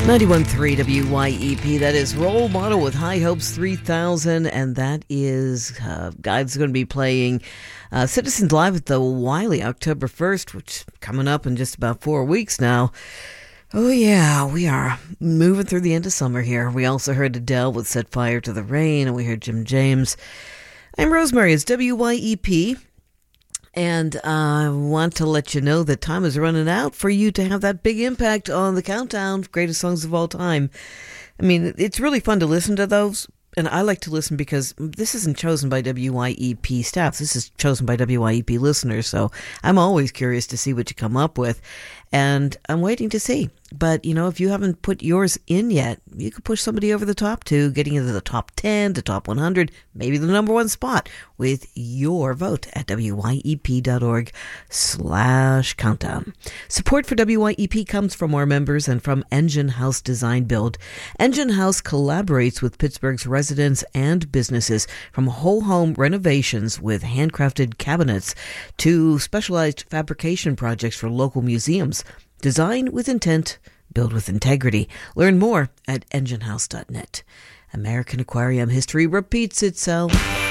91.3 WYEP. That is Role Model with High Hopes 3000. And that is, guys going to be playing Citizens Live at the Wiley October 1st, which is coming up in just about 4 weeks now. Oh, yeah, we are moving through the end of summer here. We also heard Adele with Set Fire to the Rain, and we heard Jim James. I'm Rosemary. It's WYEP. And I want to let you know that time is running out for you to have that big impact on the countdown of greatest songs of all time. I mean, it's really fun to listen to those. And I like to listen because this isn't chosen by WYEP staff. This is chosen by WYEP listeners. So I'm always curious to see what you come up with. And I'm waiting to see. But, you know, if you haven't put yours in yet, you could push somebody over the top to getting into the top 10, the top 100, maybe the number one spot with your vote at wyep.org/countdown. Support for WYEP comes from our members and from Engine House Design Build. Engine House collaborates with Pittsburgh's residents and businesses, from whole home renovations with handcrafted cabinets to specialized fabrication projects for local museums. Design with intent, build with integrity. Learn more at enginehouse.net. American Aquarium history repeats itself.